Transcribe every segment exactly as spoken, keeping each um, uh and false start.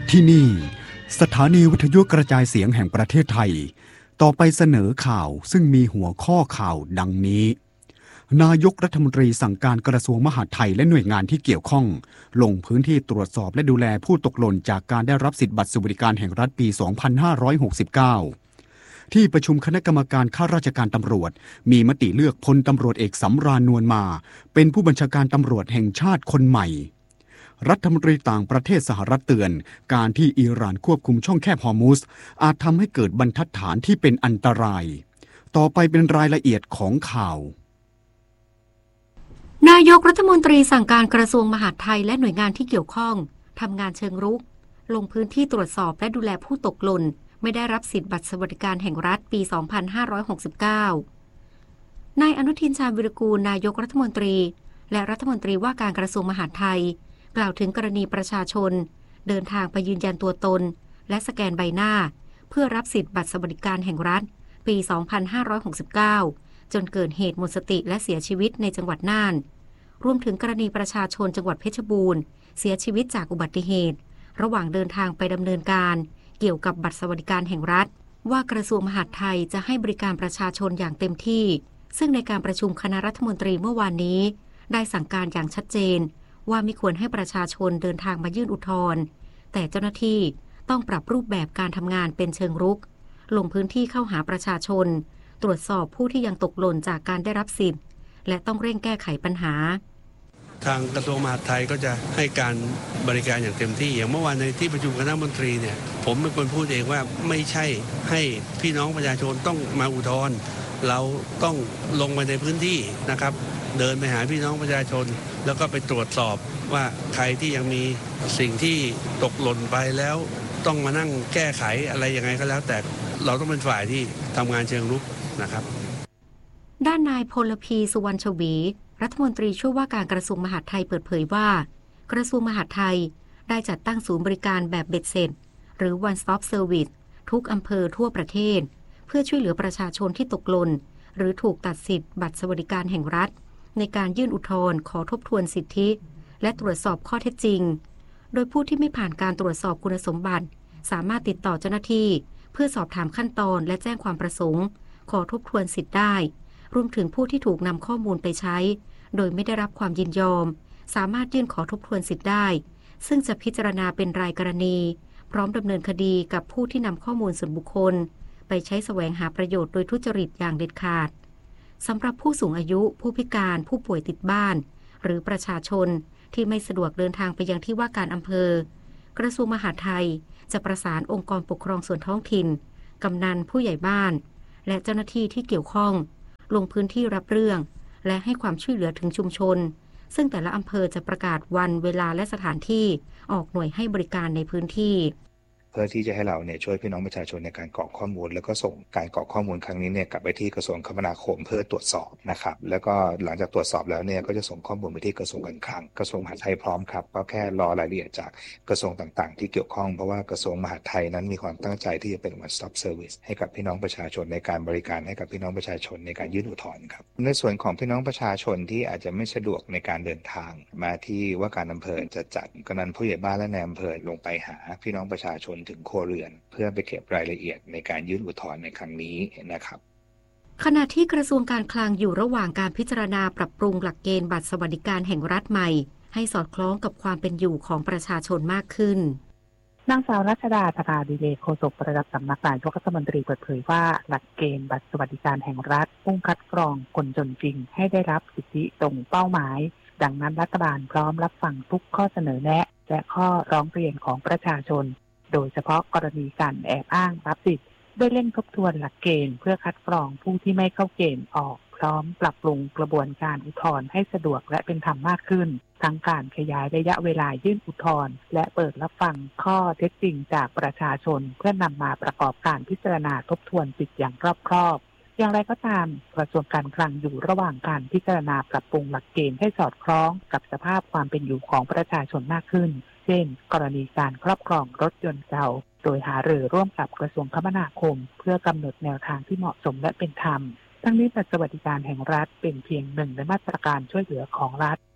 ที่นี่สถานีวิทยุกระจายเสียงแห่งประเทศไทยต่อไปเสนอข่าวซึ่งมีหัวข้อข่าวดังนี้นายกรัฐมนตรีสั่งการกระทรวงมหาดไทยและหน่วยงานที่เกี่ยวข้องลงพื้นที่ตรวจสอบและดูแลผู้ตกหล่นจากการได้รับสิทธิบัตรสวัสดิการแห่งรัฐปี สองพันห้าร้อยหกสิบเก้า ที่ประชุมคณะกรรมการข้าราชการตำรวจมีมติเลือกพลตำรวจเอกสำราญนวลมาเป็นผู้บัญชาการตำรวจแห่งชาติคนใหม่รัฐมนตรีต่างประเทศสหรัฐเตือนการที่อิหร่านควบคุมช่องแคบฮอร์มุซอาจทำให้เกิดบรรทัดฐานที่เป็นอันตรายต่อไปเป็นรายละเอียดของข่าวนายกรัฐมนตรีสั่งการกระทรวงมหาดไทยและหน่วยงานที่เกี่ยวข้องทำงานเชิงรุกลงพื้นที่ตรวจสอบและดูแลผู้ตกหล่นไม่ได้รับสิทธิบัตรสวัสดิการแห่งรัฐปี สองพันห้าร้อยหกสิบเก้านายอนุทินชาญวิรากูลนายกรัฐมนตรีและรัฐมนตรีว่าการกระทรวงมหาดไทยกล่าวถึงกรณีประชาชนเดินทางไปยืนยันตัวตนและสแกนใบหน้าเพื่อรับสิทธิบัตรสวัสดิการแห่งรัฐปี สองพันห้าร้อยหกสิบเก้า จนเกิดเหตุหมดสติและเสียชีวิตในจังหวัดน่านรวมถึงกรณีประชาชนจังหวัดเพชรบูรณ์เสียชีวิตจากอุบัติเหตุระหว่างเดินทางไปดำเนินการเกี่ยวกับบัตรสวัสดิการแห่งรัฐว่ากระทรวงมหาดไทยจะให้บริการประชาชนอย่างเต็มที่ซึ่งในการประชุมคณะรัฐมนตรีเมื่อวานนี้ได้สั่งการอย่างชัดเจนว่าไม่ควรให้ประชาชนเดินทางมายื่นอุทธรณ์แต่เจ้าหน้าที่ต้องปรับรูปแบบการทำงานเป็นเชิงรุกลงพื้นที่เข้าหาประชาชนตรวจสอบผู้ที่ยังตกหล่นจากการได้รับสิทธิ์และต้องเร่งแก้ไขปัญหาทางกระทรวงมหาดไทยก็จะให้การบริการอย่างเต็มที่อย่างเมื่อวานในที่ประชุมคณะมนตรีเนี่ยผมเป็นคนพูดเองว่าไม่ใช่ให้พี่น้องประชาชนต้องมาอุทธรณ์เราต้องลงไปในพื้นที่นะครับเดินไปหาพี่น้องประชาชนแล้วก็ไปตรวจสอบว่าใครที่ยังมีสิ่งที่ตกหล่นไปแล้วต้องมานั่งแก้ไขอะไรยังไงก็แล้วแต่เราต้องเป็นฝ่ายที่ทำงานเชิงรุกนะครับด้านนายพลพีสุวรรณชวีรัฐมนตรีช่วยว่าการกระทรวงมหาดไทยเปิดเผยว่ากระทรวงมหาดไทยได้จัดตั้งศูนย์บริการแบบเบ็ดเสร็จหรือ one stop service ทุกอำเภอทั่วประเทศเพื่อช่วยเหลือประชาชนที่ตกหล่นหรือถูกตัดสิทธิ์บัตรสวัสดิการแห่งรัฐในการยื่นอุทธรณ์ขอทบทวนสิทธิและตรวจสอบข้อเท็จจริงโดยผู้ที่ไม่ผ่านการตรวจสอบคุณสมบัติสามารถติดต่อเจ้าหน้าที่เพื่อสอบถามขั้นตอนและแจ้งความประสงค์ขอทบทวนสิทธิ์ได้รวมถึงผู้ที่ถูกนำข้อมูลไปใช้โดยไม่ได้รับความยินยอมสามารถยื่นขอทบทวนสิทธิ์ได้ซึ่งจะพิจารณาเป็นรายกรณีพร้อมดำเนินคดีกับผู้ที่นำข้อมูลส่วนบุคคลไปใช้แสวงหาประโยชน์โดยทุจริตอย่างเด็ดขาดสำหรับผู้สูงอายุผู้พิการผู้ป่วยติดบ้านหรือประชาชนที่ไม่สะดวกเดินทางไปยังที่ว่าการอำเภอกระทรวงมหาดไทยจะประสานองค์กรปกครองส่วนท้องถิ่นกำนันผู้ใหญ่บ้านและเจ้าหน้าที่ที่เกี่ยวข้องลงพื้นที่รับเรื่องและให้ความช่วยเหลือถึงชุมชนซึ่งแต่ละอำเภอจะประกาศวันเวลาและสถานที่ออกหน่วยให้บริการในพื้นที่เพื่อที่จะให้เราเนี่ยช่วยพี่น้องประชาชนในการกรอกข้อมูลแล้วก็ส่งการกรอกข้อมูลครั้งนี้เนี่ยกลับไปที่กระทรวงคมนาคมเพื่อตรวจสอบนะครับแล้วก็หลังจากตรวจสอบแล้วเนี่ยก็จะส่งข้อมูลไปที่กระทรวงการคลังกระทรวงมหาดไทยพร้อมครับก็แค่รอรายละเอียดจากกระทรวงต่างๆที่เกี่ยวข้องเพราะว่ากระทรวงมหาดไทยนั้นมีความตั้งใจที่จะเป็น one stop service ให้กับพี่น้องประชาชนในการบริการให้กับพี่น้องประชาชนในการยื่นอุทธรณ์ครับในส่วนของพี่น้องประชาชนที่อาจจะไม่สะดวกในการเดินทางมาที่ว่าการอำเภอจะจัดกำนันผู้ใหญ่บ้านและนายอำเภอลงไปหาพี่น้องประชาชนถึงครัวเรือนเพื่อไปเก็บรายละเอียดในการยื่นอุทธรณ์ในครั้งนี้นะครับขณะที่กระทรวงการคลังอยู่ระหว่างการพิจารณาปรับปรุงหลักเกณฑ์บัตรสวัสดิการแห่งรัฐใหม่ให้สอดคล้องกับความเป็นอยู่ของประชาชนมากขึ้นนางสาวรัชดาธนาดิเลกโฆษกประจำสำนักนายกรัฐมนตรีเปิดเผยว่าหลักเกณฑ์บัตรสวัสดิการแห่งรัฐมุ่งคัดกรองคนจนจริงให้ได้รับสิทธิตรงเป้าหมายดังนั้นรัฐบาลพร้อมรับฟังทุกข้อเสนอแนะและข้อร้องเรียนของประชาชนโดยเฉพาะกรณีการแอบอ้างรับสิทธิ์ได้เร่งทบทวนหลักเกณฑ์เพื่อคัดกรองผู้ที่ไม่เข้าเกณฑ์ออกพร้อมปรับปรุงกระบวนการอุทธรณ์ให้สะดวกและเป็นธรรมมากขึ้นทั้งการขยายระยะเวลายื่นอุทธรณ์และเปิดรับฟังข้อเท็จจริงจากประชาชนเพื่อนำมาประกอบการพิจารณาทบทวนสิทธิอย่างรอบคอบอย่างไรก็ตามกระทรวงการคลังอยู่ระหว่างการพิจารณาปรับปรุงหลักเกณฑ์ให้สอดคล้องกับสภาพความเป็นอยู่ของประชาชนมากขึ้นเช่นกรณีการครอบครองรถยนต์เก่าโดยหารือร่วมกับกระทรวงคมนาคมเพื่อกำหนดแนวทางที่เหมาะสมและเป็นธรรมทั้งนี้บัตรสวัสดิการแห่งรัฐเป็นเพียงหนึ่งในมาตรการช่วยเหลือของรัฐ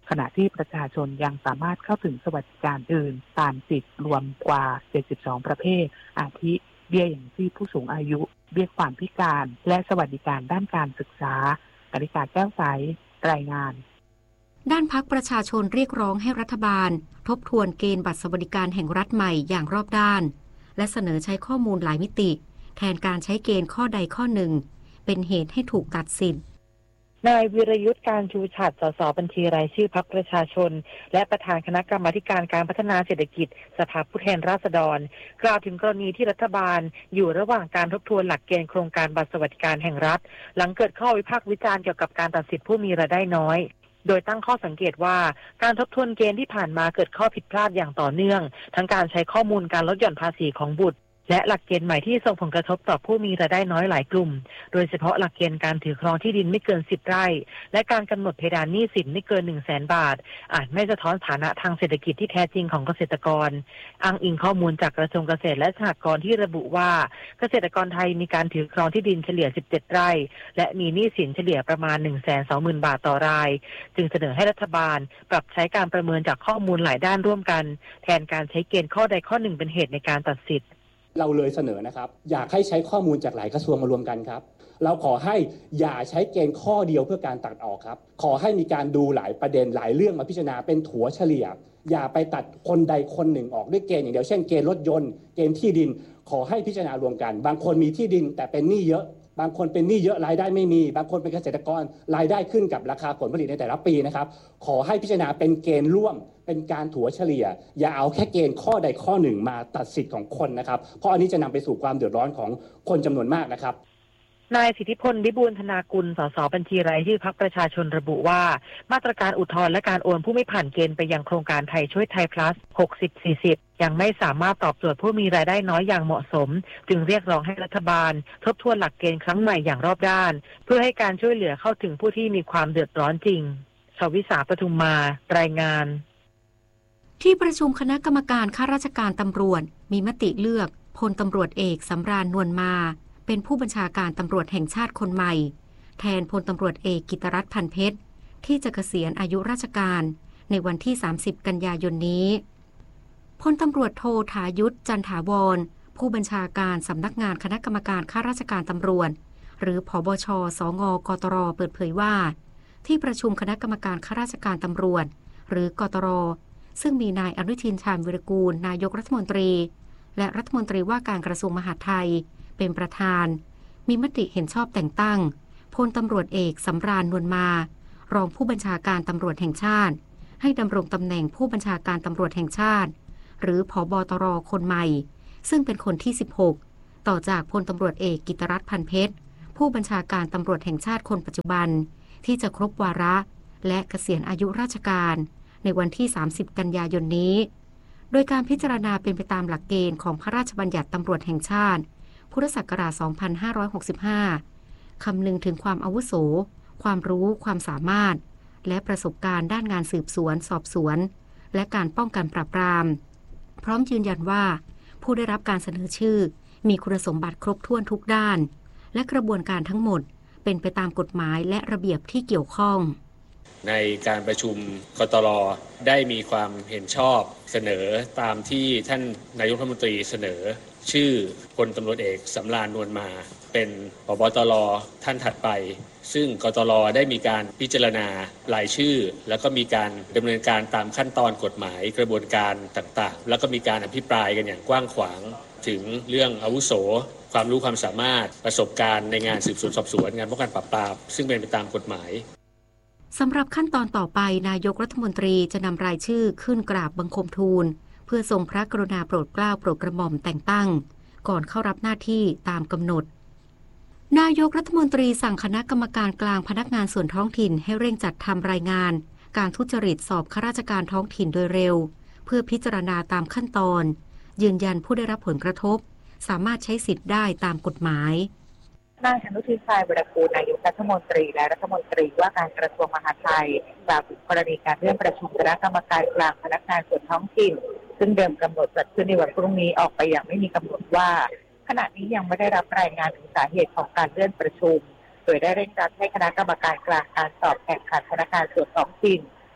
ขณะที่ประชาชนยังสามารถเข้าถึงสวัสดิการอื่นตามสิทธิ์รวมกว่าเจ็ดสิบสองประเภทอาทิเบี้ยอย่างชีพผู้สูงอายุเบี้ยความพิการและสวัสดิการด้านการศึกษากนิกาแก้วใสรายงานด้านพรรคประชาชนเรียกร้องให้รัฐบาลทบทวนเกณฑ์บัตรสวัสดิการแห่งรัฐใหม่อย่างรอบด้านและเสนอใช้ข้อมูลหลายมิติแทนการใช้เกณฑ์ข้อใดข้อหนึ่งเป็นเหตุให้ถูกตัดสิทธิ์นายวิรยุทธการชูฉัตร สสบัญชีรายชื่อพรรคประชาชนและประธานคณะกรรมาการการพัฒนาเศรษฐกิจสภาผู้แทนราษฎรกล่าวถึงกรณีที่รัฐบาลอยู่ระหว่างการทบทวนหลักเกณฑ์โครงการบัตรสวัสดิการแห่งรัฐหลังเกิดข้อวิพากษ์วิจารณ์เกี่ยวกับการตัดสิทธิผู้มีรายได้น้อยโดยตั้งข้อสังเกตว่าการทบทวนเกณฑ์ที่ผ่านมาเกิดข้อผิดพลาดอย่างต่อเนื่องทั้งการใช้ข้อมูลการลดหย่อนภาษีของบุตรและหลักเกณฑ์ใหม่ที่ส่งผลกระทบต่อผู้มีรายได้น้อยหลายกลุ่มโดยเฉพาะหลักเกณฑ์การถือครองที่ดินไม่เกินสิบไร่และการกำหนดเพดานหนี้สินไม่เกิน หนึ่งแสน บาทอาจไม่สะท้อนฐานะทางเศรษฐกิจที่แท้จริงของเกษตรกรอ้างอิงข้อมูลจากกระทรวงเกษตรและสหกรณ์ที่ระบุว่าเกษตรกรไทยมีการถือครองที่ดินเฉลี่ยสิบเจ็ดไร่และมีหนี้สินเฉลี่ยประมาณ หนึ่งแสนสองหมื่น บาทต่อรายจึงเสนอให้รัฐบาลปรับใช้การประเมินจากข้อมูลหลายด้านร่วมกันแทนการใช้เกณฑ์ข้อใดข้อหนึ่งเป็นเหตุในการตัดสิทธิ์เราเลยเสนอนะครับอยากให้ใช้ข้อมูลจากหลายกระทรวงมารวมกันครับเราขอให้อย่าใช้เกณฑ์ข้อเดียวเพื่อการตัดออกครับขอให้มีการดูหลายประเด็นหลายเรื่องมาพิจารณาเป็นถัวเฉลี่ยอย่าไปตัดคนใดคนหนึ่งออกด้วยเกณฑ์อย่างเดียวเช่นเกณฑ์รถยนต์เกณฑ์ที่ดินขอให้พิจารณารวมกันบางคนมีที่ดินแต่เป็นหนี้เยอะบางคนเป็นหนี้เยอะรายได้ไม่มีบางคนเป็นเกษตรกรรายได้ขึ้นกับราคาผลผลิตในแต่ละปีนะครับขอให้พิจารณาเป็นเกณฑ์ร่วมเป็นการถัวเฉลี่ยอย่าเอาแค่เกณฑ์ข้อใดข้อหนึ่งมาตัดสิทธิ์ของคนนะครับเพราะอันนี้จะนำไปสู่ความเดือดร้อนของคนจำนวนมากนะครับนายสิทธิพลวิบูลย์ธนากุลสสบัญชีรายชื่อพรรคประชาชนระบุว่ามาตรการอุทธรณ์และการโอนผู้ไม่ผ่านเกณฑ์ไปยังโครงการไทยช่วยไทย plus หกสิบ สี่สิบยังไม่สามารถตอบโจทย์ผู้มีรายได้น้อยอย่างเหมาะสมจึงเรียกร้องให้รัฐบาลทบทวนหลักเกณฑ์ครั้งใหม่อย่างรอบด้านเพื่อให้การช่วยเหลือเข้าถึงผู้ที่มีความเดือดร้อนจริงชวิสาปทุมมารายงานที่ประชุมคณะกรรมการข้าราชการตำรวจมีมติเลือกพลตำรวจเอกสำราญนวลมาเป็นผู้บัญชาการตำรวจแห่งชาติคนใหม่แทนพลตำรวจเอกกิตรัตน์พันเพชรที่จะเกษียณอายุราชการในวันที่สามสิบกันยายนนี้พลตำรวจโทถายุทธจันถาวรผู้บัญชาการสำนักงานคณะกรรมการข้าราชการตำรวจหรือผบช.สง.กตร.เปิดเผยว่าที่ประชุมคณะกรรมการข้าราชการตำรวจหรือกตร.ซึ่งมีนายอนุทินชาญวิรากูลนายกรัฐมนตรีและรัฐมนตรีว่าการกระทรวงมหาดไทยเป็นประธานมีมติเห็นชอบแต่งตั้งพลตำรวจเอกสำราญนวลมารองผู้บัญชาการตำรวจแห่งชาติให้ดำรงตำแหน่งผู้บัญชาการตำรวจแห่งชาติหรือผบตร.คนใหม่ซึ่งเป็นคนที่สิบหกต่อจากพลตำรวจเอกกิตรัตน์พันเพชรผู้บัญชาการตำรวจแห่งชาติคนปัจจุบันที่จะครบวาระและเกษียณอายุราชการในวันที่สามสิบกันยายนนี้โดยการพิจารณาเป็นไปตามหลักเกณฑ์ของพระราชบัญญัติตำรวจแห่งชาติพุทธศักราชสองพันห้าร้อยหกสิบห้าคำนึงถึงความอาวุโสความรู้ความสามารถและประสบการณ์ด้านงานสืบสวนสอบสวนและการป้องกันปราบปรามพร้อมยืนยันว่าผู้ได้รับการเสนอชื่อมีคุณสมบัติครบถ้วนทุกด้านและกระบวนการทั้งหมดเป็นไปตามกฎหมายและระเบียบที่เกี่ยวข้องในการประชุมกตร.ได้มีความเห็นชอบเสนอตามที่ท่านนายกรัฐมนตรีเสนอชื่อพลตำรวจเอกสำราญนวลมาเป็นผบตร.ท่านถัดไปซึ่งกตร.ได้มีการพิจารณารายชื่อแล้วก็มีการดำเนินการตามขั้นตอนกฎหมายกระบวนการต่างๆแล้วก็มีการอภิปรายกันอย่างกว้างขวางถึงเรื่องอาวุโสความรู้ความสามารถประสบการณ์ในงานสืบสวนสอบสวนงานป้องกันปราบปรามซึ่งเป็นไปตามกฎหมายสำหรับขั้นตอนต่อไปนายกรัฐมนตรีจะนำรายชื่อขึ้นกราบบังคมทูลเพื่อทรงพระกรุณาโปรดเกล้าโปรดกระหม่อมแต่งตั้งก่อนเข้ารับหน้าที่ตามกำหนดนายกรัฐมนตรีสั่งคณะกรรมการกลางพนักงานส่วนท้องถิ่นให้เร่งจัดทำรายงานการทุจริตสอบข้าราชการท้องถิ่นโดยเร็วเพื่อพิจารณาตามขั้นตอนยืนยันผู้ได้รับผลกระทบสามารถใช้สิทธิ์ได้ตามกฎหมายนายอนุทินชาญวิรากูลนายกรัฐมนตรีและรัฐมนตรีว่าการกระทรวงมหาดไทยกล่าวถึงกรณีการเลื่อนประชุมคณะกรรมการกลางพนักงานส่วนท้องถิ่นซึ่งเดิมกำหนดจัดขึ้นในวันพรุ่งนี้ออกไปอย่างไม่มีกำหนดว่าขณะนี้ยังไม่ได้รับรายงานถึงสาเหตุของการเลื่อนประชุมโดยได้เร่งรัดให้คณะกรรมการกลางการสอบแข่งขันพนักงานส่วนท้องถิ่น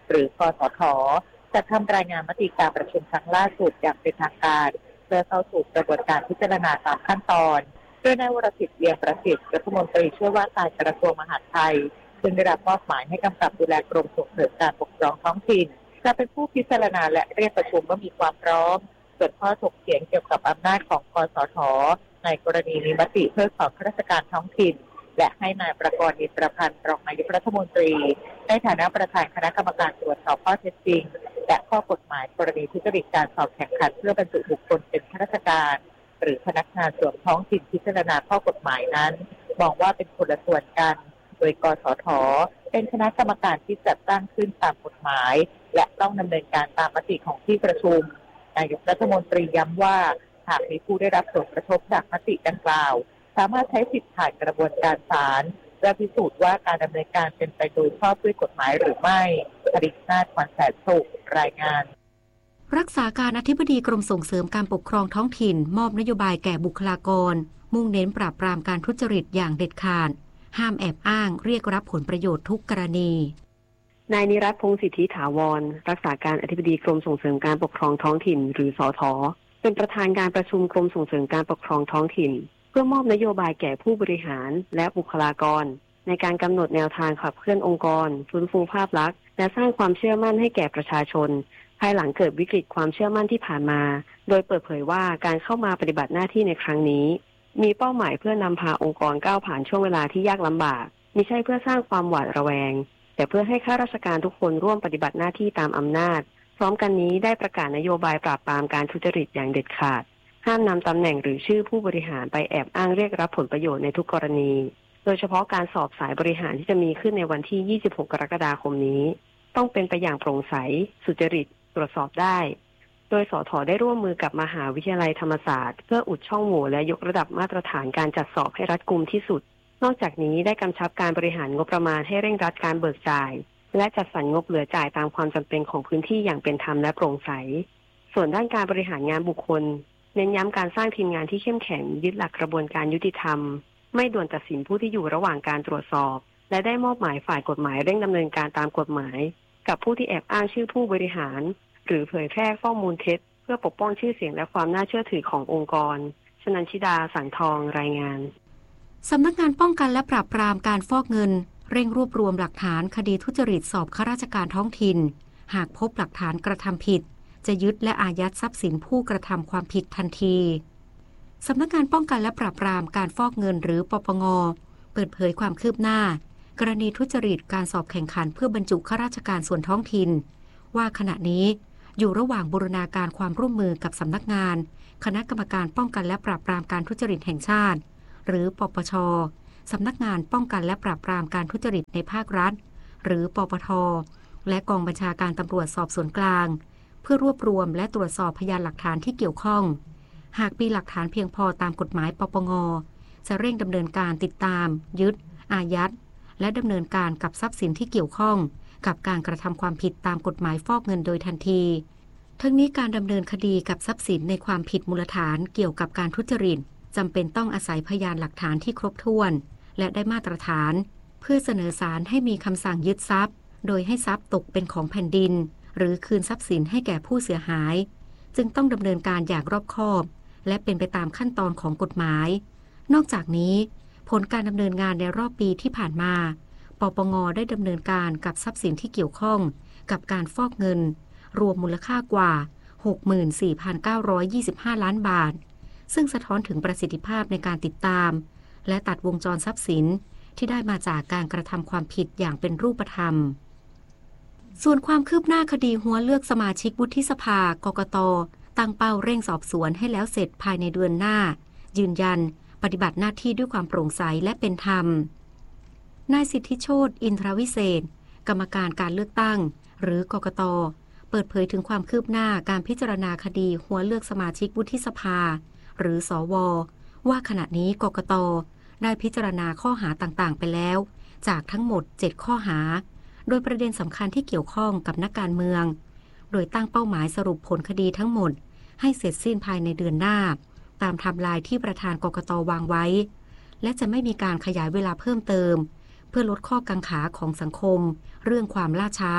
หรือกสท.จะทำรายงานมติการประชุมครั้งล่าสุดอย่างเป็นทางการเพื่อเข้าสู่กระบวนการพิจารณาตามขั้นตอนโดยนายวรสิทธิ์เวียงประสิทธิ์รัฐมนตรีช่วยว่าการกระทรวงมหาดไทยซึ่งได้รับมอบหมายให้กำกับดูแลกรมส่งเสริมการปกครองท้องถิ่นจะเป็นผู้พิจารณาและเรียกประชุมเมื่อมีความพร้อมส่วนข้อถกเถียงเกี่ยวกับอำนาจของกสท.ในกรณีมีมติเพิกถอนข้าราชการท้องถิ่นและให้นายประกรณ์ อินทรพันธ์รองนายกรัฐมนตรีในฐานะประธานคณะกรรมการตรวจสอบข้อเท็จจริงและข้อกฎหมายกรณีทุจริตการสอบแข่งขันเพื่อบรรจุบุคคลเป็นข้าราชการหรือพนักงานส่วนท้องถิ่นพิจารณาข้อกฎหมายนั้นมองว่าเป็นคนละส่วนกันโดยกสท.เป็นคณะกรรมการที่จัดตั้งขึ้นตามกฎหมายและต้องดำเนินการตามมติของที่ประชุมนายกรัฐมนตรีย้ำว่าหากมีผู้ได้รับผลกระทบจากมติดังกล่าวสามารถใช้สิทธิผ่านกระบวนการศาลเพื่อพิสูจน์ว่าการดำเนินการเป็นไปโดยชอบด้วยกฎหมายหรือไม่อดิษนาถ วันแสนสุขรายงานรักษาการอธิบดีกรมส่งเสริมการปกครองท้องถิ่นมอบนโยบายแก่บุคลากรมุ่งเน้นปราบปรามการทุจริตอย่างเด็ดขาดห้ามแอบอ้างเรียกรับผลประโยชน์ทุกกรณีนายนิรัตน์ พงษ์สิทธิถาวรรักษาการอธิบดีกรมส่งเสริมการปกครองท้องถิ่นหรือสท.เป็นประธานการประชุมกรมส่งเสริมการปกครองท้องถิ่นเพื่อมอบนโยบายแก่ผู้บริหารและบุคลากรในการกำหนดแนวทางขับเคลื่อนองค์กรฟื้นฟูภาพลักษณ์และสร้างความเชื่อมั่นให้แก่ประชาชนภายหลังเกิดวิกฤตความเชื่อมั่นที่ผ่านมาโดยเปิดเผยว่าการเข้ามาปฏิบัติหน้าที่ในครั้งนี้มีเป้าหมายเพื่อนำพาองค์กรก้าวผ่านช่วงเวลาที่ยากลำบากมิใช่เพื่อสร้างความหวาดระแวงแต่เพื่อให้ข้าราชการทุกคนร่วมปฏิบัติหน้าที่ตามอำนาจพร้อมกันนี้ได้ประกาศนโยบายปราบปรามการทุจริตอย่างเด็ดขาดห้ามนำตำแหน่งหรือชื่อผู้บริหารไปแอบอ้างเรียกรับผลประโยชน์ในทุกกรณีโดยเฉพาะการสอบสายบริหารที่จะมีขึ้นในวันที่ยี่สิบหกกรกฎาคมนี้ต้องเป็นไปอย่างโปร่งใสสุจริตตรวจสอบได้โดยสท.ได้ร่วมมือกับมหาวิทยาลัยธรรมศาสตร์เพื่ออุดช่องโหว่และยกระดับมาตรฐานการจัดสอบให้รัดกุมที่สุดนอกจากนี้ได้กำชับการบริหารงบประมาณให้เร่งรัดการเบิกจ่ายและจัดสรรงบเหลือจ่ายตามความจำเป็นของพื้นที่อย่างเป็นธรรมและโปร่งใสส่วนด้านการบริหารงานบุคคลเน้นย้ำการสร้างทีมงานที่เข้มแข็งยึดหลักกระบวนการยุติธรรมไม่ด่วนตัดสินผู้ที่อยู่ระหว่างการตรวจสอบและได้มอบหมายฝ่ายกฎหมายเร่งดำเนินการตามกฎหมายกับผู้ที่แอบอ้างชื่อผู้บริหารหรือเผยแพร่ข้อมูลเท็จเพื่อปกป้องชื่อเสียงและความน่าเชื่อถือขององค์กรชนันชิดาสังทองรายงานสำนักงานป้องกันและปราบปรามการฟอกเงินเร่งรวบรวมหลักฐานคดีทุจริตสอบข้าราชการท้องถิ่นหากพบหลักฐานกระทำผิดจะยึดและอายัดทรัพย์สินผู้กระทำความผิดทันทีสำนักงานป้องกันและปราบปรามการฟอกเงินหรือปปง.เปิดเผยความคืบหน้ากรณีทุจริตการสอบแข่งขันเพื่อบรรจุข้าราชการส่วนท้องถิ่นว่าขณะนี้อยู่ระหว่างบูรณาการความร่วมมือกับสำนักงานคณะกรรมการป้องกันและปราบปรามการทุจริตแห่งชาติหรือปปช.สำนักงานป้องกันและปราบปรามการทุจริตในภาครัฐหรือปปท.และกองบัญชาการตำรวจสอบสวนกลางเพื่อรวบรวมและตรวจสอบพยานหลักฐานที่เกี่ยวข้องหากมีหลักฐานเพียงพอตามกฎหมายปปง.จะเร่งดำเนินการติดตามยึดอายัดและดำเนินการกับทรัพย์สินที่เกี่ยวข้องกับการกระทำความผิดตามกฎหมายฟอกเงินโดยทันทีทั้งนี้การดำเนินคดีกับทรัพย์สินในความผิดมูลฐานเกี่ยวกับการทุจริตจำเป็นต้องอาศัยพยานหลักฐานที่ครบถ้วนและได้มาตรฐานเพื่อเสนอศาลให้มีคำสั่งยึดทรัพย์โดยให้ทรัพย์ตกเป็นของแผ่นดินหรือคืนทรัพย์สินให้แก่ผู้เสียหายจึงต้องดำเนินการอย่างรอบคอบและเป็นไปตามขั้นตอนของกฎหมายนอกจากนี้ผลการดำเนินงานในรอบปีที่ผ่านมาปปง.ได้ดำเนินการกับทรัพย์สินที่เกี่ยวข้องกับการฟอกเงินรวมมูลค่ากว่า หกหมื่นสี่พันเก้าร้อยยี่สิบห้า ล้านบาทซึ่งสะท้อนถึงประสิทธิภาพในการติดตามและตัดวงจรทรัพย์สินที่ได้มาจากการกระทำความผิดอย่างเป็นรูปธรรมส่วนความคืบหน้าคดีหัวเลือกสมาชิกวุฒิสภากกต.ตั้งเป้าเร่งสอบสวนให้แล้วเสร็จภายในเดือนหน้ายืนยันปฏิบัติหน้าที่ด้วยความโปร่งใสและเป็นธรรมนายสิทธิโชติอินทรวิเศษกรรมการการเลือกตั้งหรือกกต.เปิดเผยถึงความคืบหน้าการพิจารณาคดีหัวเลือกสมาชิกวุฒิสภาหรือสว.ว่าขณะนี้กกต.ได้พิจารณาข้อหาต่างๆไปแล้วจากทั้งหมดเจ็ดข้อหาโดยประเด็นสำคัญที่เกี่ยวข้องกับนักการเมืองโดยตั้งเป้าหมายสรุปผลคดีทั้งหมดให้เสร็จสิ้นภายในเดือนหน้าตามไทม์ไลน์ที่ประธานกกต.วางไว้และจะไม่มีการขยายเวลาเพิ่มเติมเพื่อลดข้อกังขาของสังคมเรื่องความล่าช้า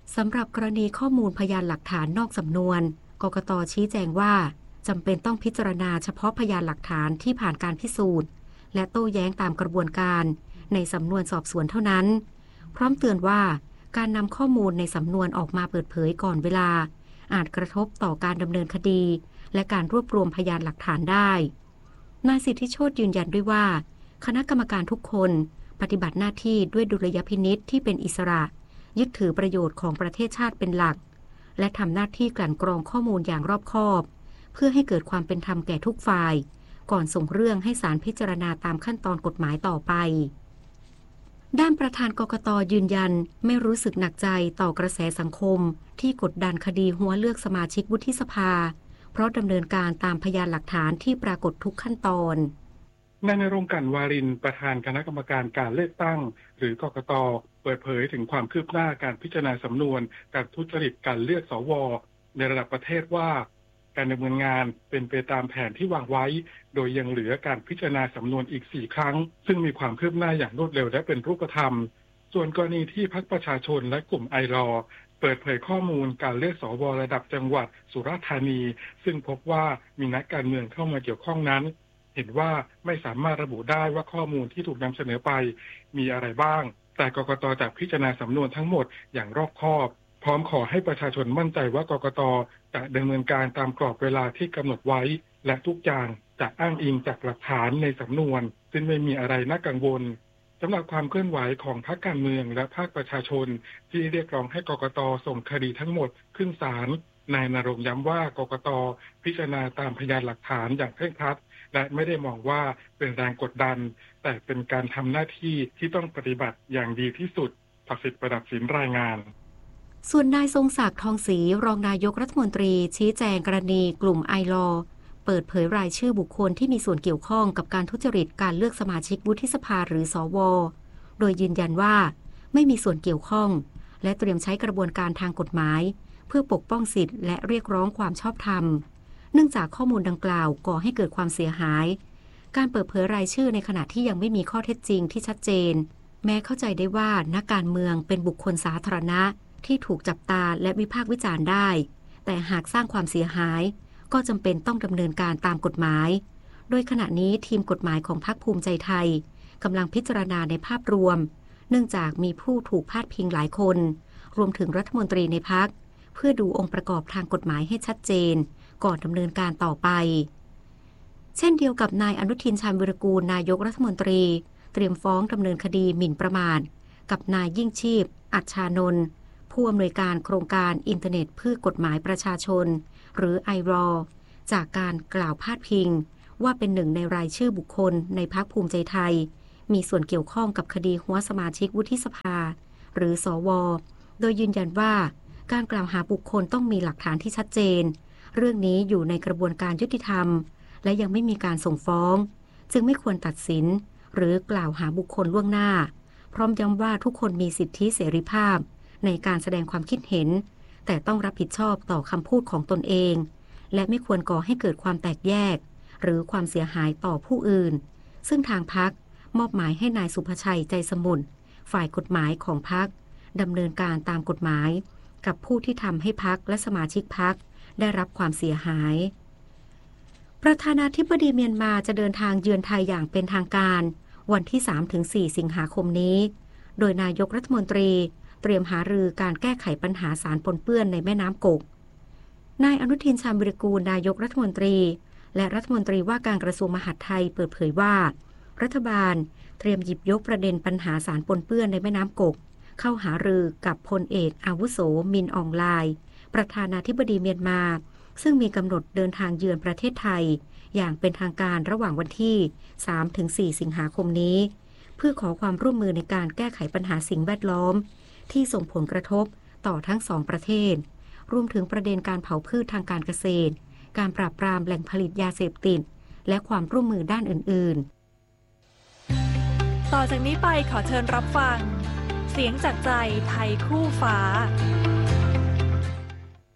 สำหรับกรณีข้อมูลพยานหลักฐานนอกสำนวนกกต.ชี้แจงว่าจำเป็นต้องพิจารณาเฉพาะพยานหลักฐานที่ผ่านการพิสูจน์และโต้แย้งตามกระบวนการในสำนวนสอบสวนเท่านั้นพร้อมเตือนว่าการนำข้อมูลในสำนวนออกมาเปิดเผยก่อนเวลาอาจกระทบต่อการดำเนินคดีและการรวบรวมพยานหลักฐานได้นายสิทธิโชติยืนยันด้วยว่าคณะกรรมการทุกคนปฏิบัติหน้าที่ด้วยดุลยพินิจที่เป็นอิสระยึดถือประโยชน์ของประเทศชาติเป็นหลักและทำหน้าที่กลั่นกรองข้อมูลอย่างรอบคอบเพื่อให้เกิดความเป็นธรรมแก่ทุกฝ่ายก่อนส่งเรื่องให้ศาลพิจารณาตามขั้นตอนกฎหมายต่อไปด้านประธานกกต.ยืนยันไม่รู้สึกหนักใจต่อกระแสสังคมที่กดดันคดีหัวเลือกสมาชิกวุฒิสภาเพราะดำเนินการตามพยานหลักฐานที่ปรากฏทุกขั้นตอนนายณรงค์ กลั่นวารินประธานคณะกรรมการการเลือกตั้งหรือกกต.เปิดเผยถึงความคืบหน้าการพิจารณาสำนวนการทุจริตการเลือกสว.ในระดับประเทศว่าการดำเนินงานเป็นไปตามแผนที่วางไว้โดยยังเหลือการพิจารณาสำนวนอีกสี่ครั้งซึ่งมีความคืบหน้าอย่างรวดเร็วและเป็นรูปธรรมส่วนกรณีที่พรรคประชาชนและกลุ่มไอรอเปิดเผยข้อมูลการเลือกสวระดับจังหวัดสุราษฎร์ธานีซึ่งพบว่ามีนักการเมืองเข้ามาเกี่ยวข้องนั้นเห็นว่าไม่สามารถระบุได้ว่าข้อมูลที่ถูกนำเสนอไปมีอะไรบ้างแต่กกต.จะพิจารณาสำนวนทั้งหมดอย่างรอบคอบพร้อมขอให้ประชาชนมั่นใจว่ากกต.จะดำเนินการตามกรอบเวลาที่กำหนดไว้และทุกอย่างจะอ้างอิงจากหลักฐานในสำนวนซึ่งไม่มีอะไรน่ากังวลสำหรับความเคลื่อนไหวของพรรคการเมืองและภาคประชาชนที่เรียกร้องให้กกต.ส่งคดีทั้งหมดขึ้นศาลนายณรงค์ย้ำว่ากกต.พิจารณาตามพยานหลักฐานอย่างเคร่งครัดและไม่ได้มองว่าเป็นแรงกดดันแต่เป็นการทำหน้าที่ที่ต้องปฏิบัติอย่างดีที่สุดภักดิ์สิทธิ์ประดับศิลป์รายงานส่วนนายทรงศักดิ์ทองศรีรองนายกรัฐมนตรีชี้แจงกรณีกลุ่มไอลอเปิดเผยรายชื่อบุคคลที่มีส่วนเกี่ยวข้องกับการทุจริตการเลือกสมาชิกวุฒิสภาหรือสวโดยยืนยันว่าไม่มีส่วนเกี่ยวข้องและเตรียมใช้กระบวนการทางกฎหมายเพื่อปกป้องสิทธิและเรียกร้องความชอบธรรมเนื่องจากข้อมูลดังกล่าวก่อให้เกิดความเสียหายการเปิดเผยรายชื่อในขณะที่ยังไม่มีข้อเท็จจริงที่ชัดเจนแม้เข้าใจได้ว่านักการเมืองเป็นบุคคลสาธารณะที่ถูกจับตาและวิพากษ์วิจารณ์ได้แต่หากสร้างความเสียหายก็จำเป็นต้องดำเนินการตามกฎหมายโดยขณะนี้ทีมกฎหมายของพรรคภูมิใจไทยกำลังพิจารณาในภาพรวมเนื่องจากมีผู้ถูกพาดพิงหลายคนรวมถึงรัฐมนตรีในพรรคเพื่อดูองค์ประกอบทางกฎหมายให้ชัดเจนก่อนดำเนินการต่อไปเช่นเดียวกับนายอนุทินชาญวิรากูลนายกรัฐมนตรีเตรียมฟ้องดำเนินคดีหมิ่นประมาทกับนายยิ่งชีพอัชชานนท์ผู้อำนวยการโครงการอินเทอร์เน็ตเพื่อกฎหมายประชาชนหรือไอรอจากการกล่าวพาดพิงว่าเป็นหนึ่งในรายชื่อบุคคลในพรรคภูมิใจไทยมีส่วนเกี่ยวข้องกับคดีหัวสมาชิกวุฒิสภาหรือสวโดยยืนยันว่าการกล่าวหาบุคคลต้องมีหลักฐานที่ชัดเจนเรื่องนี้อยู่ในกระบวนการยุติธรรมและยังไม่มีการส่งฟ้องจึงไม่ควรตัดสินหรือกล่าวหาบุคคลล่วงหน้าพร้อมย้ำว่าทุกคนมีสิทธิเสรีภาพในการแสดงความคิดเห็นแต่ต้องรับผิดชอบต่อคำพูดของตนเองและไม่ควรก่อให้เกิดความแตกแยกหรือความเสียหายต่อผู้อื่นซึ่งทางพรรคมอบหมายให้นายสุภชัยใจสมุนฝ่ายกฎหมายของพรรคดำเนินการตามกฎหมายกับผู้ที่ทำให้พรรคและสมาชิกพรรคได้รับความเสียหายประธานาธิบดีเมียนมาจะเดินทางเยือนไทยอย่างเป็นทางการวันที่ สามถึงสี่ สิงหาคมนี้โดยนายกรัฐมนตรีเตรียมหารือการแก้ไขปัญหาสารปนเปื้อนในแม่น้ำกกนายอนุทินชาญวิรากูลนายกรัฐมนตรีและรัฐมนตรีว่าการกระทรวงมหาดไทยเปิดเผยว่ารัฐบาลเตรียมหยิบยกประเด็นปัญหาสารปนเปื้อนในแม่น้ำกกเข้าหารือกับพลเอกอาวุโสมินอองไลน์ประธานาธิบดีเมียนมาซึ่งมีกำหนดเดินทางเยือนประเทศไทยอย่างเป็นทางการระหว่างวันที่ สามถึงสี่ สิงหาคมนี้เพื่อขอความร่วมมือในการแก้ไขปัญหาสิ่งแวดล้อมที่ส่งผลกระทบต่อทั้งสองประเทศรวมถึงประเด็นการเผาพืชทางการเกษตรการปราบปรามแหล่งผลิตยาเสพติดและความร่วมมือด้านอื่นๆต่อจากนี้ไปขอเชิญรับฟังเสียงจากใจไทยคู่ฟ้า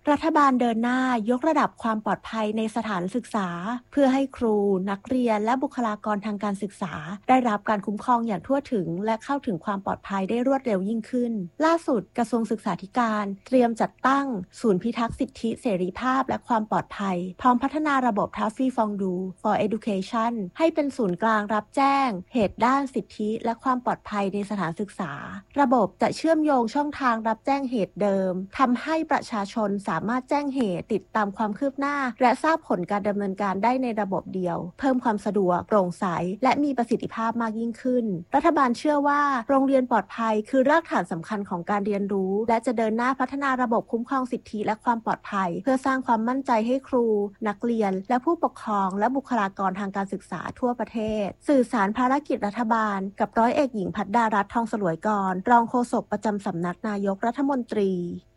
รัฐบาลเดินหน้ายกระดับความปลอดภัยในสถานศึกษาเพื่อให้ครูนักเรียนและบุคลากรทางการศึกษาได้รับการคุ้มครองอย่างทั่วถึงและเข้าถึงความปลอดภัยได้รวดเร็วยิ่งขึ้นล่าสุดกระทรวงศึกษาธิการเตรียมจัดตั้งศูนย์พิทักษ์สิทธิเสรีภาพและความปลอดภัยพร้อมพัฒนาระบบ Taffy Fondue for Education ให้เป็นศูนย์กลางรับแจ้งเหตุด้านสิทธิและความปลอดภัยในสถานศึกษาระบบจะเชื่อมโยงช่องทางรับแจ้งเหตุเดิมทำให้ประชาชนสามารถแจ้งเหตุติดตามความคืบหน้าและทราบผลการดำเนินการได้ในระบบเดียวเพิ่มความสะดวกโปร่งใสและมีประสิทธิภาพมากยิ่งขึ้นรัฐบาลเชื่อว่าโรงเรียนปลอดภัยคือรากฐานสำคัญของการเรียนรู้และจะเดินหน้าพัฒนาระบบคุ้มครองสิทธิและความปลอดภัยเพื่อสร้างความมั่นใจให้ครูนักเรียนและผู้ปกครองและบุคลากรทางการศึกษาทั่วประเทศสื่อสารภารกิจรัฐบาลกับร้อยเอกหญิงภัทรดารัตน์ทองสลวยกรรองโฆษกประจำสำนักนายกรัฐมนตรี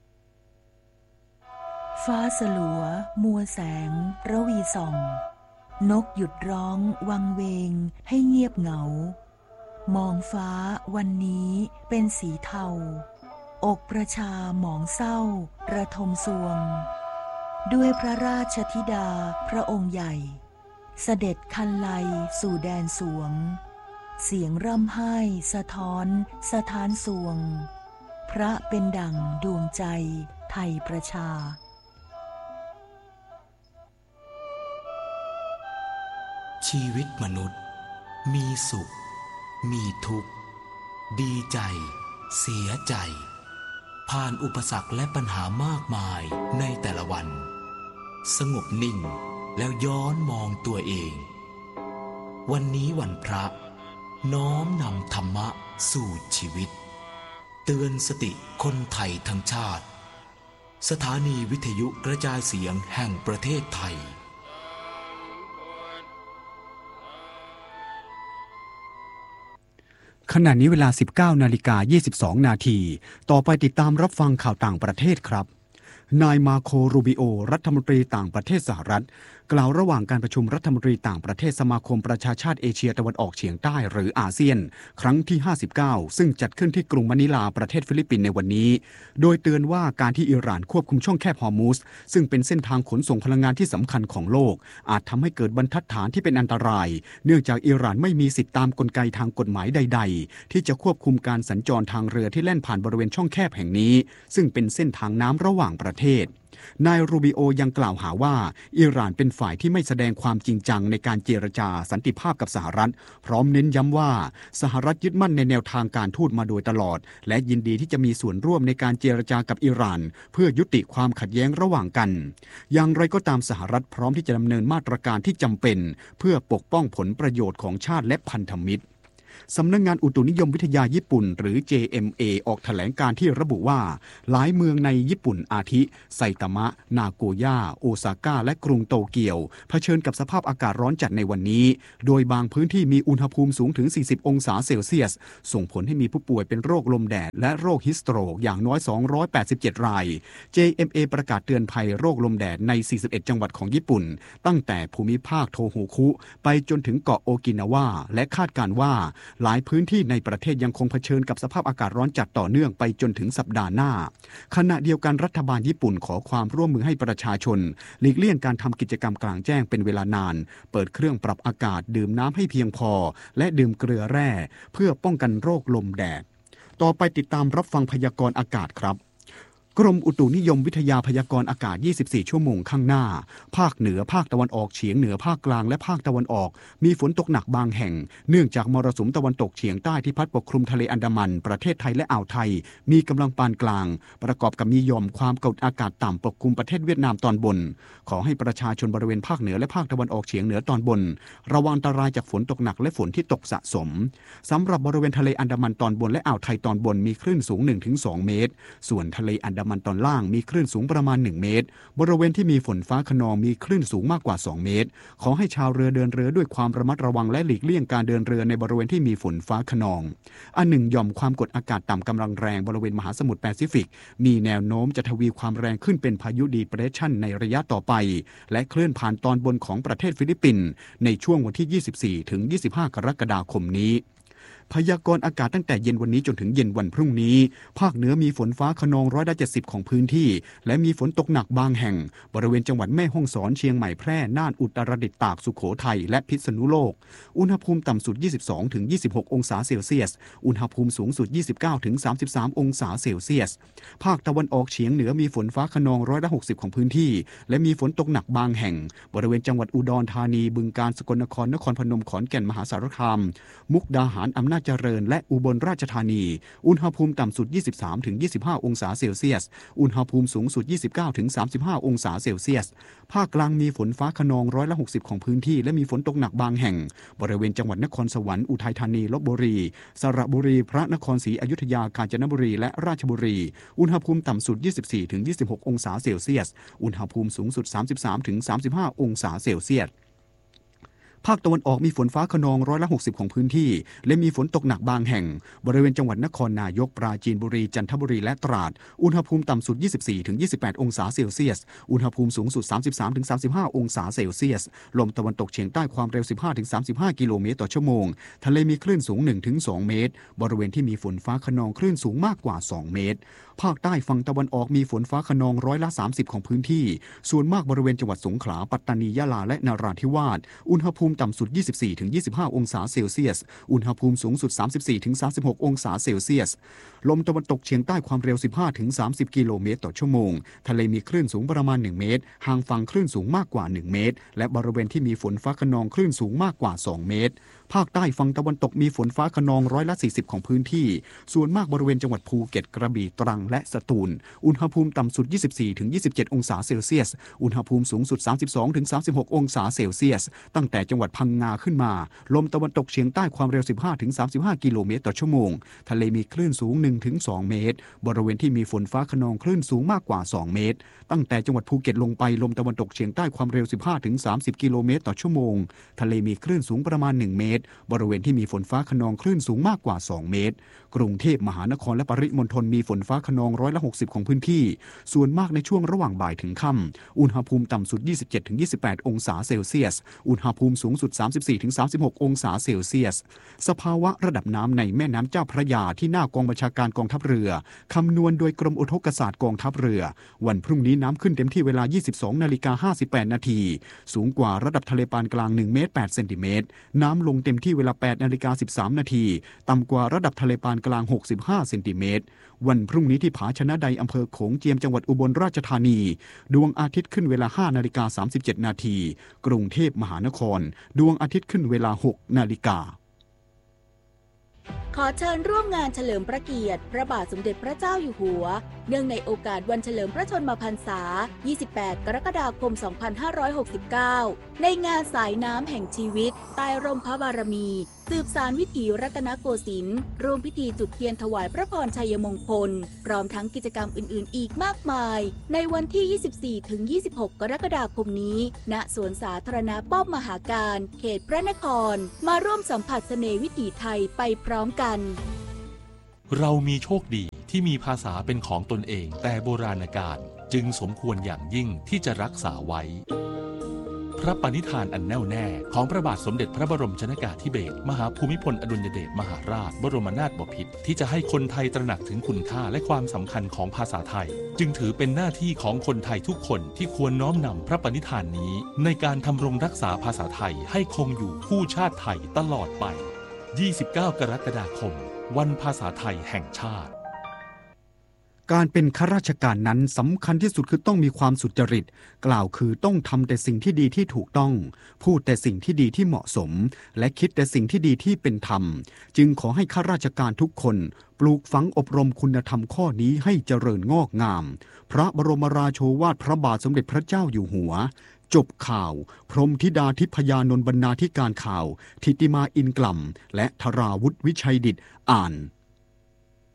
ฟ้าสลัวมัวแสงระวีส่องนกหยุดร้องวังเวงให้เงียบเหงามองฟ้าวันนี้เป็นสีเทาอกประชาหมองเศร้าระทมสวงด้วยพระราชธิดาพระองค์ใหญ่เสด็จคันไลสู่แดนสวงเสียงร่ำไห้สะท้อนสะท้านสวงพระเป็นดั่งดวงใจไทยประชาชีวิตมนุษย์มีสุขมีทุกข์ดีใจเสียใจผ่านอุปสรรคและปัญหามากมายในแต่ละวันสงบนิ่งแล้วย้อนมองตัวเองวันนี้วันพระน้อมนำธรรมะสู่ชีวิตเตือนสติคนไทยทั้งชาติสถานีวิทยุกระจายเสียงแห่งประเทศไทยขณะนี้เวลา สิบเก้านาฬิกายี่สิบสองนาทีต่อไปติดตามรับฟังข่าวต่างประเทศครับนายมาโครูบิโอรัฐมนตรีต่างประเทศสหรัฐกล่าวระหว่างการประชุมรัฐมนตรีต่างประเทศสมาคมประชาชาติเอเชียตะวันออกเฉียงใต้หรืออาเซียนครั้งที่ห้าสิบเก้าซึ่งจัดขึ้นที่กรุงมะนิลาประเทศฟิลิปปินส์ในวันนี้โดยเตือนว่าการที่อิหร่านควบคุมช่องแคบฮอร์มุซซึ่งเป็นเส้นทางขนส่งพลังงานที่สำคัญของโลกอาจทำให้เกิดบรรทัดฐานที่เป็นอันตรายเนื่องจากอิหร่านไม่มีสิทธิตามกลไกทางกฎหมายใดๆที่จะควบคุมการสัญจรทางเรือที่แล่นผ่านบริเวณช่องแคบแห่งนี้ซึ่งเป็นเส้นทางน้ำระหว่างประเทศนายรูบิโอยังกล่าวหาว่าอิหร่านเป็นฝ่ายที่ไม่แสดงความจริงจังในการเจรจาสันติภาพกับสหรัฐพร้อมเน้นย้ำว่าสหรัฐยึดมั่นในแนวทางการทูตมาโดยตลอดและยินดีที่จะมีส่วนร่วมในการเจรจากับอิหร่านเพื่อยุติความขัดแย้งระหว่างกันอย่างไรก็ตามสหรัฐพร้อมที่จะดำเนินมาตรการที่จำเป็นเพื่อปกป้องผลประโยชน์ของชาติและพันธมิตรสำนักงานอุตุนิยมวิทยาญี่ปุ่นหรือ เจ เอ็ม เอ ออกแถลงการที่ระบุว่าหลายเมืองในญี่ปุ่นอาทิไซตามะนาโกย่าโอซาก้าและกรุงโตเกียวเผชิญกับสภาพอากาศร้อนจัดในวันนี้โดยบางพื้นที่มีอุณหภูมิสูงถึงสี่สิบองศาเซลเซียสส่งผลให้มีผู้ป่วยเป็นโรคลมแดดและโรคฮิสโตรกอย่างน้อยสองร้อยแปดสิบเจ็ดราย เจ เอ็ม เอ ประกาศเตือนภัยโรคลมแดดในสี่สิบเอ็ดจังหวัดของญี่ปุ่นตั้งแต่ภูมิภาคโทโฮคุไปจนถึงเกาะโอกินาวาและคาดการณ์ว่าหลายพื้นที่ในประเทศยังคงเผชิญกับสภาพอากาศร้อนจัดต่อเนื่องไปจนถึงสัปดาห์หน้าขณะเดียวกันรัฐบาลญี่ปุ่นขอความร่วมมือให้ประชาชนหลีกเลี่ยงการทำกิจกรรมกลางแจ้งเป็นเวลานานเปิดเครื่องปรับอากาศดื่มน้ำให้เพียงพอและดื่มเกลือแร่เพื่อป้องกันโรคลมแดดต่อไปติดตามรับฟังพยากรณ์อากาศครับกรมอุตุนิยมวิทยาพยากรณ์อากาศยี่สิบสี่ชั่วโมงข้างหน้าภาคเหนือภาคตะวันออกเฉียงเหนือภาคกลางและภาคตะวันออกมีฝนตกหนักบางแห่งเนื่องจากมรสุมตะวันตกเฉียงใต้ที่พัดปกคลุมทะเลอันดามันประเทศไทยและอ่าวไทยมีกำลังปานกลางประกอบกับมีหย่อมความกดอากาศต่ำปกคลุมประเทศเวียดนามตอนบนขอให้ประชาชนบริเวณภาคเหนือและภาคตะวันออกเฉียงเหนือตอนบนระวังอันตรายจากฝนตกหนักและฝนที่ตกสะสมสำหรับบริเวณทะเลอันดามันตอนบนและอ่าวไทยตอนบนมีคลื่นสูง หนึ่งถึงสอง เมตรส่วนทะเลอันดามันตอนล่างมีคลื่นสูงประมาณหนึ่งเมตรบริเวณที่มีฝนฟ้าคะนองมีคลื่นสูงมากกว่าสองเมตรขอให้ชาวเรือเดินเรือด้วยความระมัดระวังและหลีกเลี่ยงการเดินเรือในบริเวณที่มีฝนฟ้าคะนองอันหนึ่งหย่อมความกดอากาศต่ำกำลังแรงบริเวณมหาสมุทรแปซิฟิกมีแนวโน้มจะทวีความแรงขึ้นเป็นพายุดีเพรสชันในระยะต่อไปและเคลื่อนผ่านตอนบนของประเทศฟิลิปปินส์ในช่วงวันที่ยี่สิบสี่ถึงยี่สิบห้ากรกฎาคมนี้พยากรณ์อากาศตั้งแต่เย็นวันนี้จนถึงเย็นวันพรุ่งนี้ภาคเหนือมีฝนฟ้าคะนองร้อยละเจ็ดสิบของพื้นที่และมีฝนตกหนักบางแห่งบริเวณจังหวัดแม่ฮ่องสอนเชียงใหม่แพร่น่านอุตรดิตถ์ตากสุโขทัยและพิษณุโลกอุณหภูมิต่ำสุด ยี่สิบสองถึงยี่สิบหก องศาเซลเซียสอุณหภูมิสูงสุด ยี่สิบเก้าถึงสามสิบสาม องศาเซลเซียสภาคตะวันออกเฉียงเหนือมีฝนฟ้าคะนองร้อยละหกสิบของพื้นที่และมีฝนตกหนักบางแห่งบริเวณจังหวัดอุดรธานีบึงกาฬสกลนครนครพนมขอนแก่นมหาสารคามมุกดาหารอำนาจเจริญและอุบลราชธานีอุณหภูมิต่ำสุด ยี่สิบสามถึงยี่สิบห้า องศาเซลเซียสอุณหภูมิสูงสุด ยี่สิบเก้าถึงสามสิบห้า องศาเซลเซียสภาคกลางมีฝนฟ้าคะนองร้อยละหกสิบของพื้นที่และมีฝนตกหนักบางแห่งบริเวณจังหวัดนครสวรรค์อุทัยธานีลพบุรีสระบุรีพระนครศรีอยุธยากาญจนบุรีและราชบุรีอุณหภูมิต่ำสุด ยี่สิบสี่ถึงยี่สิบหก องศาเซลเซียสอุณหภูมิสูงสุด สามสิบสามถึงสามสิบห้า องศาเซลเซียสภาคตะวันออกมีฝนฟ้าคะนองร้อยละหกสิบของพื้นที่และมีฝนตกหนักบางแห่งบริเวณจังหวัดนครนายกปราจีนบุรีจันทบุรีและตราดอุณหภูมิต่ำสุด ยี่สิบสี่ถึงยี่สิบแปด องศาเซลเซียสอุณหภูมิสูงสุด สามสิบสามถึงสามสิบห้า องศาเซลเซียสลมตะวันตกเฉียงใต้ความเร็ว สิบห้าถึงสามสิบห้า กิโลเมตรต่อชั่วโมงทะเลมีคลื่นสูง หนึ่งถึงสอง เมตรบริเวณที่มีฝนฟ้าคะนองคลื่นสูงมากกว่าสองเมตรภาคใต้ฝั่งตะวันออกมีฝนฟ้าคะนองร้อยละสามสิบของพื้นที่ส่วนมากบริเวณจังหวัดสงขลาปัตตานียะลาและนราธิวาสอุณหภูมิต่ำสุด ยี่สิบสี่ถึงยี่สิบห้า องศาเซลเซียสอุณหภูมิสูงสุด สามสิบสี่ถึงสามสิบหก องศาเซลเซียสลมตะวันตกเฉียงใต้ความเร็ว สิบห้าถึงสามสิบ กิโลเมตรต่อชั่วโมงทะเลมีคลื่นสูงประมาณหนึ่งเมตรห่างฝั่งคลื่นสูงมากกว่าหนึ่งเมตรและบริเวณที่มีฝนฟ้าคะนองคลื่นสูงมากกว่าสองเมตรภาคใต้ฝั่งตะวันตกมีฝนฟ้าคะนองร้อยละสี่สิบของพื้นที่ส่วนมากบริเวณจังหวัดภูเก็ตกระบี่ตรังและสตูลอุณหภูมิต่ำสุด ยี่สิบสี่ถึงยี่สิบเจ็ด องศาเซลเซียสอุณหภูมิสูงสุด สามสิบสองถึงสามสิบหก องศาเซลเซียสตั้งแต่จังหวัดพังงาขึ้นมาลมตะวันตกเฉียงใต้ความเร็ว สิบห้าถึงสามสิบห้า กิโลเมตรต่อชั่วโมงทะเลมีคลื่นสูง หนึ่งถึงสอง เมตรบริเวณที่มีฝนฟ้าคะนองคลื่นสูงมากกว่าสองเมตรตั้งแต่จังหวัดภูเก็ตลงไปลมตะวันตกเฉียงใต้ความเร็ว สิบห้าถึงสามสิบ กิโลเมตรต่อชั่วโมงทะเลมีคลื่นสูงประมาณหนึ่งเมตรบริเวณที่มีฝนฟ้าคะนองคลื่นสูงมากกว่าสองเมตรกรุงเทพมหานครและปริมณฑลมีฝนฟ้าคะนองร้อยละหกสิบของพื้นที่ส่วนมากในช่วงระหว่างบ่ายถึงค่ำอุณหภูมิต่ำสุด ยี่สิบเจ็ดถึงยี่สิบแปด องศาเซลเซียสอุณหภูมิสูงสุด สามสิบสี่ถึงสามสิบหก องศาเซลเซียสสภาวะระดับน้ำในแม่น้ำเจ้าพระยาที่หน้ากองบัญชาการกองทัพเรือคำนวณโดยกรมอุทกศาสตร์กองทัพเรือวันพรุ่งนี้น้ำขึ้นเต็มที่เวลา ยี่สิบสองนาฬิกาห้าสิบแปดนาทีสูงกว่าระดับทะเลปานกลางหนึ่งเมตรแปดเซนติเมตรน้ำลงเต็มที่เวลา แปดนาฬิกาสิบสามนาทีต่ำกว่าระดับทะเลปานกลางหกสิบห้าเซนติเมตรวันพรุ่งนี้ที่ผาชนะใดอำเภอโขงเจียมจังหวัดอุบลราชธานีดวงอาทิตย์ขึ้นเวลา ห้านาฬิกาสามสิบเจ็ดนาทีกรุงเทพมหานครดวงอาทิตย์ขึ้นเวลา หกนาฬิกาขอเชิญร่วมงานเฉลิมพระเกียรติพระบาทสมเด็จพระเจ้าอยู่หัวเนื่องในโอกาสวันเฉลิมพระชนมพรรษา ยี่สิบแปด กรกฎาคม สองพันห้าร้อยหกสิบเก้า ในงานสายน้ำแห่งชีวิตใต้ร่มพระบารมีสืบสานวิถีรัตนโกสินทร์ร่วมพิธีจุดเทียนถวายพระพรชัยมงคลพร้อมทั้งกิจกรรมอื่นๆอีกมากมายในวันที่ ยี่สิบสี่ถึงยี่สิบหก กรกฎาคมนี้ณสวนสาธารณะป้อมมหาการเขตพระนครมาร่วมสัมผัสเสน่ห์วิถีไทยไปพร้อมกันเรามีโชคดีที่มีภาษาเป็นของตนเองแต่โบราณกาลจึงสมควรอย่างยิ่งที่จะรักษาไว้พระปณิธานอันแน่วแน่ของพระบาทสมเด็จพระบรมชนกาธิเบศรมหาภูมิพลอดุลยเดชมหาราชบรมนาถบพิตรที่จะให้คนไทยตระหนักถึงคุณค่าและความสำคัญของภาษาไทยจึงถือเป็นหน้าที่ของคนไทยทุกคนที่ควรน้อมนำพระปณิธานนี้ในการทำรงรักษาภาษาไทยให้คงอยู่คู่ชาติไทยตลอดไปยี่สิบเก้ากรกฎาคมวันภาษาไทยแห่งชาติการเป็นข้าราชการนั้นสำคัญที่สุดคือต้องมีความสุจริตกล่าวคือต้องทำแต่สิ่งที่ดีที่ถูกต้องพูดแต่สิ่งที่ดีที่เหมาะสมและคิดแต่สิ่งที่ดีที่เป็นธรรมจึงขอให้ข้าราชการทุกคนปลูกฝังอบรมคุณธรรมข้อนี้ให้เจริญงอกงามพระบรมราโชวาทพระบาทสมเด็จพระเจ้าอยู่หัวจบข่าวพรหมธิดาทิพยานนท์บรรณาธิการข่าวทิติมาอินกล่ำและธราวุฒิวิชัยดิษฐ์อ่าน